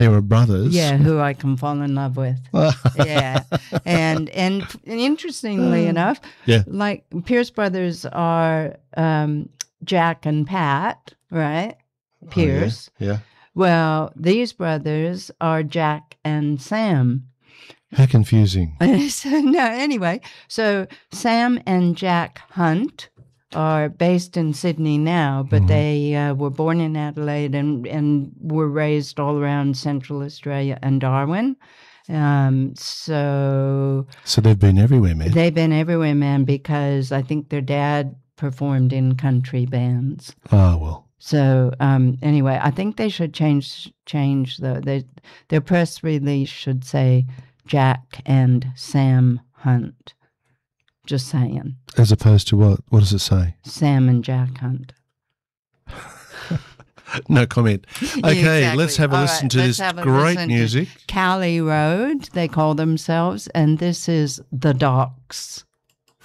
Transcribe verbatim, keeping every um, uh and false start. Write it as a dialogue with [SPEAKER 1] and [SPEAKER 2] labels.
[SPEAKER 1] They were brothers.
[SPEAKER 2] Yeah, who I can fall in love with. yeah. And, and and interestingly enough,
[SPEAKER 1] Yeah.
[SPEAKER 2] like Pierce brothers are um, Jack and Pat, right? Pierce.
[SPEAKER 1] Oh, yeah. yeah.
[SPEAKER 2] Well, these brothers are Jack and Sam.
[SPEAKER 1] How confusing.
[SPEAKER 2] so, no, anyway, so Sam and Jack Hunt are based in Sydney now, but mm-hmm. they uh, were born in Adelaide and, and were raised all around Central Australia and Darwin. Um, so...
[SPEAKER 1] So they've been everywhere, man.
[SPEAKER 2] They've been everywhere, man, because I think their dad performed in country bands.
[SPEAKER 1] Oh, well.
[SPEAKER 2] So um, anyway, I think they should change, change the, they, their press release should say Jack and Sam Hunt. Just saying.
[SPEAKER 1] As opposed to what? What does it say?
[SPEAKER 2] Sam and Jack Hunt.
[SPEAKER 1] No comment. Okay,
[SPEAKER 2] exactly.
[SPEAKER 1] let's have a
[SPEAKER 2] All
[SPEAKER 1] listen
[SPEAKER 2] right,
[SPEAKER 1] to this great music.
[SPEAKER 2] Cali Road, they call themselves, and this is The Docks.